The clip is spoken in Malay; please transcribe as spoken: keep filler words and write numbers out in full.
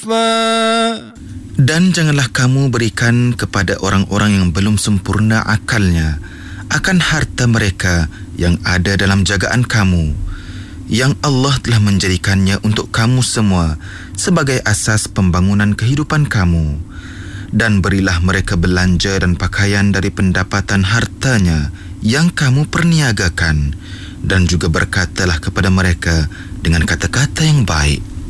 Dan janganlah kamu berikan kepada orang-orang yang belum sempurna akalnya akan harta mereka yang ada dalam jagaan kamu, yang Allah telah menjadikannya untuk kamu semua sebagai asas pembangunan kehidupan kamu. Dan berilah mereka belanja dan pakaian dari pendapatan hartanya yang kamu perniagakan, dan juga berkatalah kepada mereka dengan kata-kata yang baik.